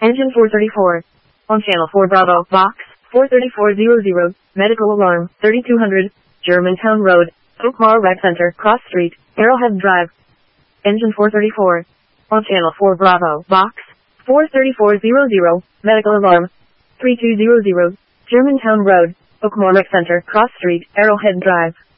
Engine 434. On Channel 4 Bravo, Box 43400, medical alarm, 3200, Germantown Road, Oakmar Rec Center, Cross Street, Arrowhead Drive. Engine 434. On Channel 4 Bravo, Box 43400, medical alarm, 3200, Germantown Road, Oakmar Rec Center, Cross Street, Arrowhead Drive.